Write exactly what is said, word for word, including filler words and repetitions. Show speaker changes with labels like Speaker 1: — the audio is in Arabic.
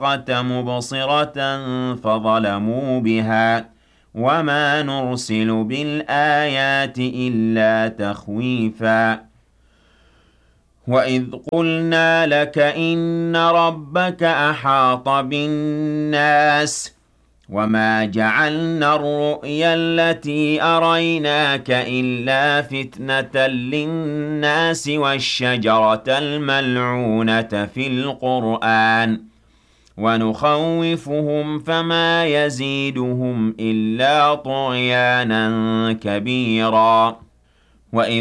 Speaker 1: مُبْصِرَةً فَظَلَمُوا بِهَا ۚ وَمَا نُرْسِلُ بِالْآيَاتِ إِلَّا تَخْوِيفًا. وَإِذْ قُلْنَا لَكَ إِنَّ رَبَّكَ أَحَاطَ بِالنَّاسِ وَمَا جَعَلْنَا الرُّؤْيَا الَّتِي أَرَيْنَاكَ إِلَّا فِتْنَةً لِّلنَّاسِ وَالشَّجَرَةَ الْمَلْعُونَةَ فِي الْقُرْآنِ ۚ وَنُخَوِّفُهُمْ فَمَا يَزِيدُهُمْ إِلَّا طُغْيَانًا كَبِيرًا. وَإِذْ